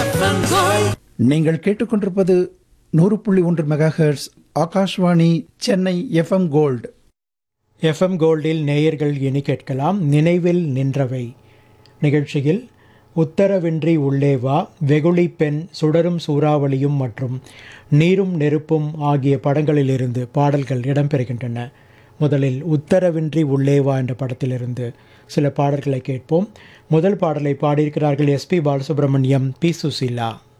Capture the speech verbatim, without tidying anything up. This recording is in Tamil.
நீங்கள் கேட்டுக்கொண்டிருப்பது நூறு புள்ளி ஒன்று megahertz Akashvani Chennai FM gold. FM கோல்டில் நேயர்கள் இனி கேட்கலாம் நினைவில் நின்றவை நிகழ்ச்சியில் உத்தரவின்றி உள்ளே வா, வெகுளி பெண், சுடரும் சூறாவளியும் மற்றும் நீரும் நெருப்பும் ஆகிய படங்களிலிருந்து பாடல்கள் இடம்பெறுகின்றன. முதலில் உத்தரவின்றி உள்ளே வா என்ற படத்திலிருந்து சில பாடல்களை கேட்போம். முதல் பாடலை பாடியிருக்கிறார்கள் எஸ்பி பாலசுப்ரமணியம், பி சுசீலா.